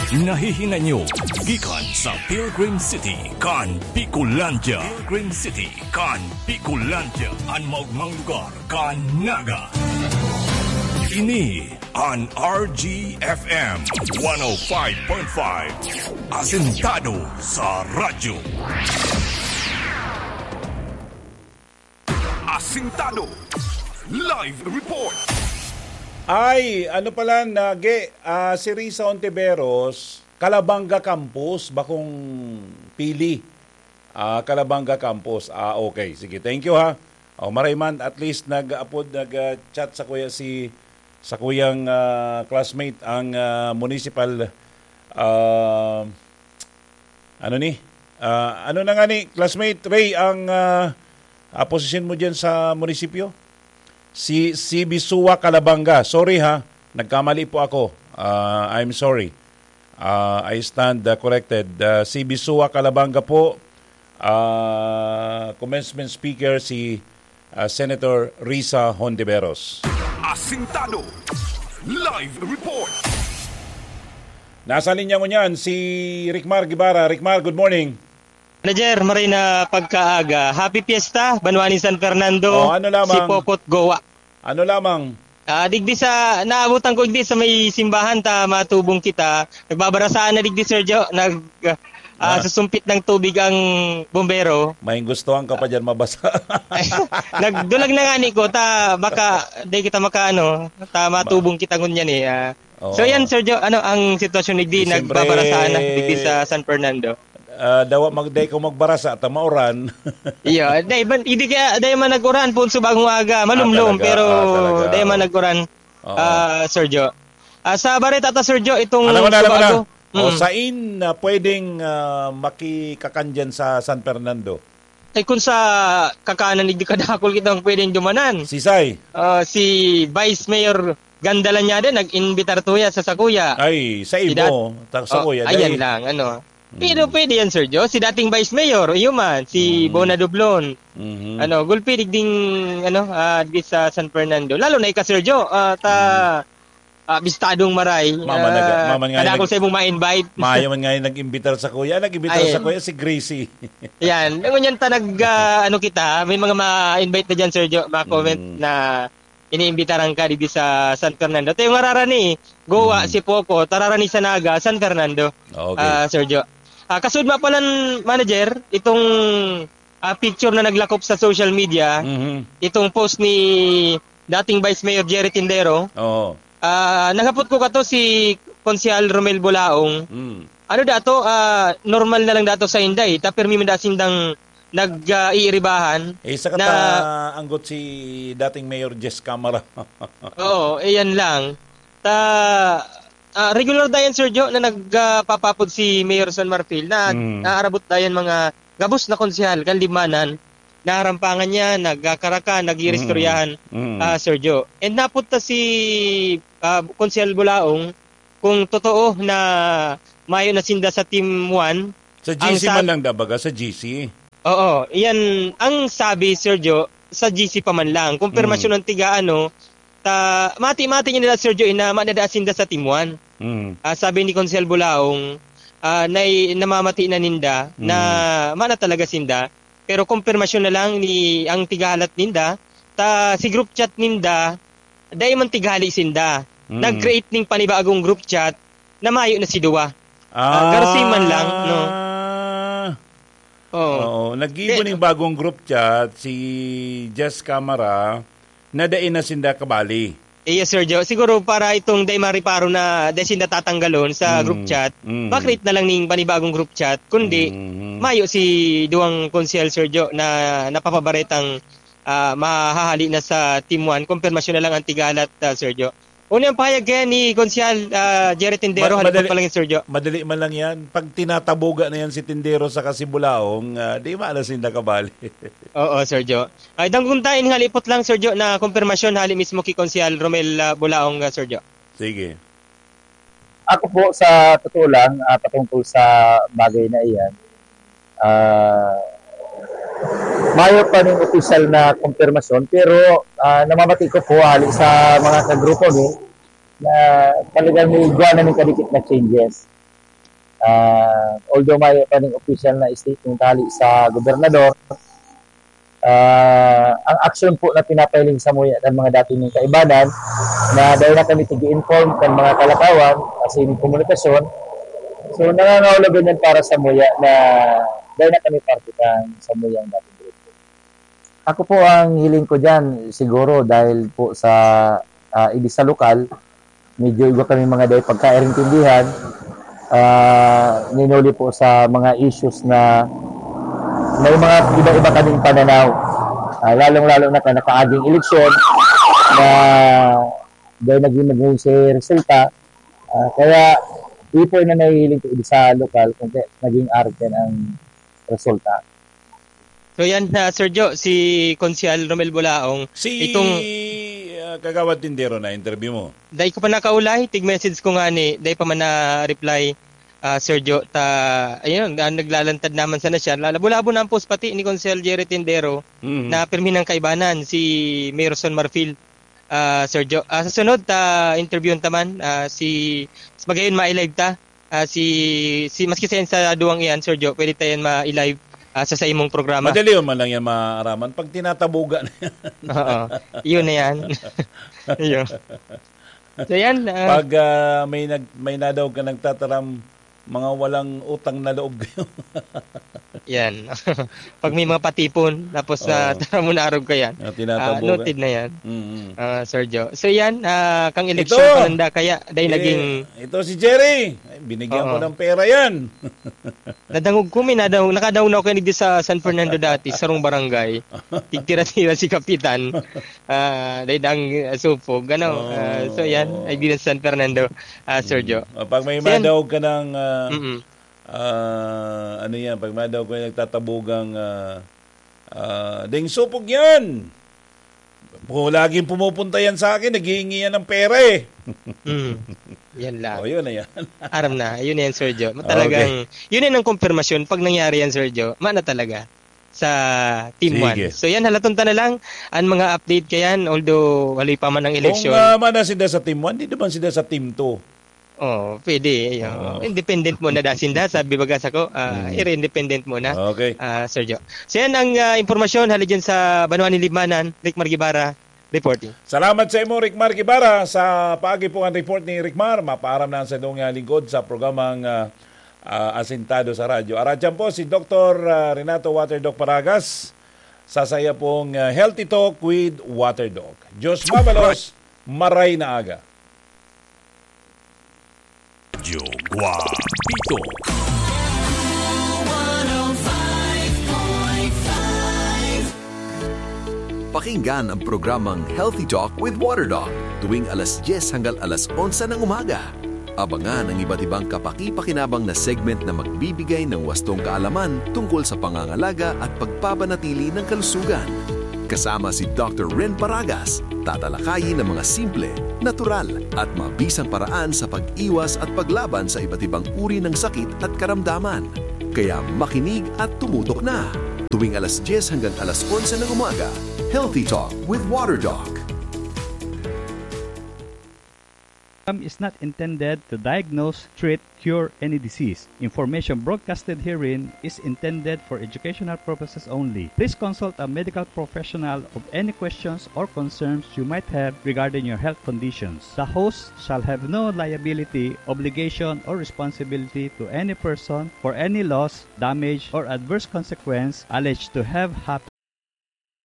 Nahihinan nyo gikan sa Pilgrim City kan Picolandia. Pilgrim City kan Picolandia. Ang maugmang lugar kan Naga. Ini an RGFM 105.5. Asentado sa radyo. Asentado Live Report. Ay, ano pala si Risa Hontiveros, Calabanga Campus, bakong pili. Calabanga Campus. Okay, sige, thank you ha. Marayman, at least nag-chat sa kuyang classmate ang municipal ano na nga ni classmate Ray ang posisyon mo diyan sa munisipyo? Si Bisua Calabanga. Sorry ha, nagkamali po ako. I'm sorry. I stand corrected. Si Bisua Calabanga po, commencement speaker si Senator Risa Hontiveros. Asintado Live Report. Nasa linya mo niyan si Rickmar Guevara. Rickmar, good morning. Manager, maray na pagkaaga. Happy Fiesta, Banwani San Fernando, ano lamang, si Pokot Goa. Ano lamang? Digdi sa, naabutan ko digdi sa may simbahan ta matubong kita. Nagbabarasaan na digdi, Sergio. Susumpit ng tubig ang bombero. May gustuhan ka pa dyan mabasa. Nagdulag na nga ni ko, baka di kita matubong kita ngunyan eh. So yan, Sergio, ano ang sitwasyon digdi? Nagbabarasaan na digdi sa San Fernando. Dawa magday ko magbarasa at mauran. Iya, hindi kaya day man naguran punso bagong aga, malumlum pero day man naguran. Sergio. Sa Bareta ta Sergio itong bago. Sain pwedeng makikakandyan sa San Fernando? Ay kung sa kakanan hindi kadakol kitang pwedeng dumanan. Si Vice Mayor Gandalan niya din nag-invitar tuya sa Sakuya. Ay, sa imo, Sakuya. Ayan lang, Pero pwede yan, Sergio. Si dating Vice Mayor, si Bona Dublon. Gulpi digding, di sa San Fernando. Lalo na ika, Sergio, bistadong maray. Kadakol sa imong ma-invite. Mayaman nga yung nag-imbitar sa kuya. Nag-imbitar sa kuya si Gracie. Yan. Ngunyan kita, may mga ma-invite na dyan, Sergio, ma-comment na iniimbitaran ka di sa San Fernando. Ito yung mararani. Goa, si Poco, tararani sa Naga, San Fernando. Okay. Sergio. Kasud mapalan, manager, itong picture na naglakop sa social media, itong post ni dating Vice Mayor Jerry Tindero. Nagapot ko kato si Konsyal Romel Bulaong. Ano dato, normal na lang dato sa Inday. Tapirmi man dasindang nag-iiribahan. Isa anggot si dating Mayor Jess Camara. Oo, yan lang. Regular dayan, Sergio, na nagpapapod si Mayor San Marfil na naarabot dayan mga gabos na konsyal, kanlimanan, naharampangan niya, nagkaraka, nag-irestoryahan, Sergio. And napunta si Konsyal Bulaong kung totoo na mayo na sinda sa Team 1. Sa GC man lang dabaga, sa GC. Oo, yan ang sabi, Sergio, sa GC pa man lang. Kumpirmasyon ng tiga mati-mati niya nila, Sergio, na manadaasinda sa Team 1. Sabi ni Konsyal Bulaong, namamati na ninda na mana talaga sinda. Pero kumpirmasyon na lang ni ang tigahalat ninda, si group chat ninda, dahil man tigali sinda. Nag-create ning panibagong group chat na mayo na si Dua. Garsi man lang, no? Nag-ibo ning bagong group chat si Jess Camara na dain na sinda kabali. Yes, Sergio. Siguro para itong day mariparo na sinda tatanggalon sa group chat, bakit na lang ning panibagong group chat, kundi mayo si Duang Konsyel, Sergio, na napapabaretang mahahali na sa Team 1. Kumpirmasyon na lang ang tigalat, Sergio. Unang pahayag kaya ni Konsyal Jerry Tindero, halipot pa lang, Sergio. Madali man lang yan. Pag tinatabuga na yan si Tindero sa Kasibulaong, di maalasin na kabali. Oo, Sergio. Ay, dangguntain halipot lang, Sergio, na kumpirmasyon hali mismo kay Konsyal Romel Bulaong, Sergio. Sige. Ako po, sa totoo lang, patungkol sa bagay na iyan, mayo pa ng official na kumpirmasyon, pero namamati ko po hali sa mga kagrupo na talagang may gawa na ng kadikit na changes. Although may kaning official na statement tali sa gobernador, ang action po na pinapiling sa muya ng mga dating kaibanan na dahil na kami tigi-inform ng mga kalakawan kasi yung komunikasyon, so nangangahulugan yan para sa muya na dahil na kami partikan sa muyang dating grupo. Ako po ang hiling ko dyan siguro dahil po sa ibig sa lokal, medyo iba kami mga dahil pagka-irintindihan, ninuli po sa mga issues na may mga iba-iba kaming pananaw. Lalong-lalo na nakaaging eleksyon na dahil naging si resulta. Kaya di po na nahihiling ko sa lokal kung naging arken ang resulta. So yan na Sir Jo, si Konsyal Romel Bulaong. Itong Kagawad Tindero na interview mo. Dahil ko pa nakaulay, tig-message ko nga ni, dahil pa man na-reply Sir Jo, ayun, naglalantad naman sana siya. Labo-labo na ang post pati ni Konsyal Jerry Tindero na pirmi ng kaibanan, si Mayerson Marfil, Sir Jo. Sa sunod, interviewin taman, si magayon ma-live ta. Maski sa duwang iyan, Sir Jo, pwede tayo ma-live sa imong programa. Madali man lang yan maaraman. Pag tinatabuga na yan. Oo. Yun na yan. Yun. So yan. Pag may na daw ka nagtataram, mga walang utang na loob kayo. Yan. Pag may mga patipon, tapos tara mo na arog ka yan. Noted na yan. Sir Jo. So yan, kang eleksyon pananda kaya dahil naging... Ito si Jerry. Binigyan ko ng pera yan. Nadangog ko, nakadaw na ako kanigdi sa San Fernando dati, sarong barangay. Tigtira-tira si Kapitan. Dahil ang supog. So yan, ay din sa San Fernando, Sir Jo. Pag may madaw ka ng... pag madaw ko yung nagtatabugang ding supog yan. Laging pumupunta yan sa akin, naghihingi yan ng pera eh. Yan lang. Yun na yan. Aram na, yun yan Sir Jo. Talagang, yun yan ang konfirmasyon. Pag nangyari yan Sir Jo, mana talaga sa Team 1. So yan, halatunta na lang ang mga update kayan, although wala pa man ang eleksyon. Kung mana sila sa Team 1, di naman sila sa Team 2. Pwede. Independent muna dasinda, sabi bagas ako. Independent muna. Okay. Sir Jo. So yan ang impormasyon hali dyan sa Banuan ni Limanan, Rickmar Gibara reporting. Salamat sa imo, Rickmar Gibara, sa paagi po ang report ni Rickmar. Mapaaram na sa dong lingkod sa programang Asintado sa Radyo. Aradyan po si Dr. Renato Waterdoc Paragas. Sasaya pong Healthy Talk with Waterdoc. Diyos mabalos, maray na aga. Radyo Guapito. Pakinggan ang programang Healthy Talk with Waterdoc tuwing alas 10 hanggang alas 11 ng umaga. Abangan ang iba't ibang kapaki-pakinabang na segment na magbibigay ng wastong kaalaman tungkol sa pangangalaga at pagpapanatili ng kalusugan. Kasama si Dr. Ren Paragas, tatalakayin ng mga simple, natural at mabisang paraan sa pag-iwas at paglaban sa iba't ibang uri ng sakit at karamdaman. Kaya makinig at tumutok na. Tuwing alas 10 hanggang alas 11 ng umaga, Healthy Talk with Waterdoc. Is not intended to diagnose, treat, cure any disease. Information broadcasted herein is intended for educational purposes only. Please consult a medical professional of any questions or concerns you might have regarding your health conditions. The host shall have no liability, obligation, or responsibility to any person for any loss, damage, or adverse consequence alleged to have happened